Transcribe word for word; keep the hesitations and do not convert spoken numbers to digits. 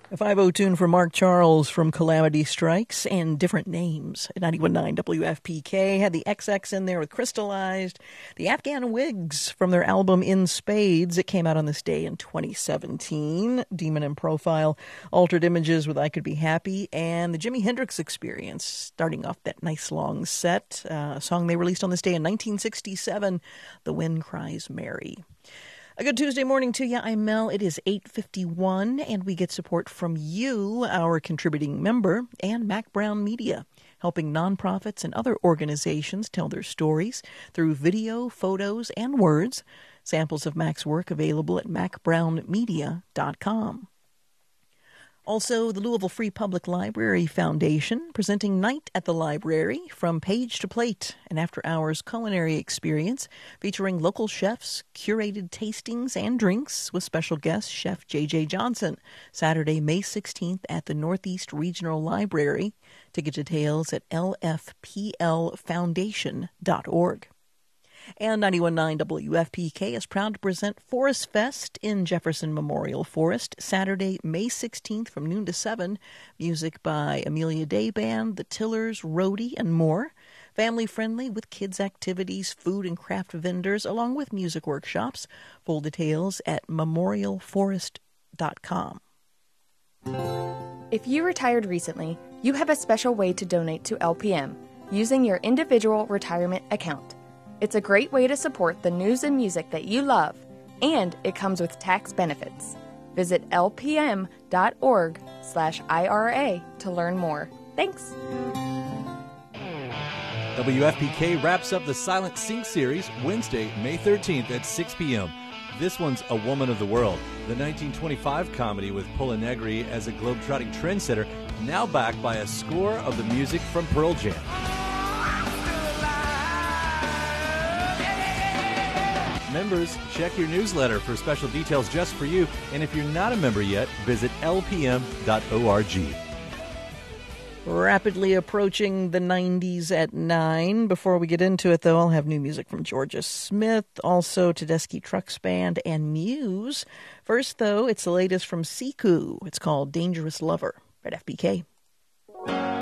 A five oh tune for Mark Charles from Calamity Strikes and Different Names at ninety-one point nine W F P K. Had the X X in there with Crystallized. The Afghan Wigs from their album In Spades. It came out on this day in twenty seventeen. Demon in Profile. Altered Images with I Could Be Happy. And the Jimi Hendrix Experience, starting off that nice long set. Uh, a song they released on this day in nineteen sixty-seven, The Wind Cries Mary. A good Tuesday morning to you. I'm Mel. It is eight fifty-one, and we get support from you, our contributing member, and Mac Brown Media, helping nonprofits and other organizations tell their stories through video, photos, and words. Samples of Mac's work available at mac brown media dot com. Also, the Louisville Free Public Library Foundation presenting Night at the Library from Page to Plate, an after-hours culinary experience featuring local chefs, curated tastings and drinks with special guest Chef J J Johnson, Saturday, May sixteenth at the Northeast Regional Library. Ticket details at l f p l foundation dot org. And ninety-one point nine W F P K is proud to present Forest Fest in Jefferson Memorial Forest, Saturday, May sixteenth from noon to seven. Music by Amelia Day Band, The Tillers, Roadie, and more. Family-friendly with kids' activities, food and craft vendors, along with music workshops. Full details at memorial forest dot com. If you retired recently, you have a special way to donate to L P M using your individual retirement account. It's a great way to support the news and music that you love, and it comes with tax benefits. Visit l p m dot org slash I R A to learn more. Thanks. W F P K wraps up the Silent Sync series Wednesday, May thirteenth at six p.m. This one's A Woman of the World, the nineteen twenty-five comedy with Pola Negri as a globetrotting trendsetter, now backed by a score of the music from Pearl Jam. Members, check your newsletter for special details just for you. And if you're not a member yet, visit l p m dot org. Rapidly approaching the nineties at nine. Before we get into it, though, I'll have new music from Georgia Smith, also Tedeschi Trucks Band, and Muse. First, though, it's the latest from Siku. It's called Dangerous Lover at F B K.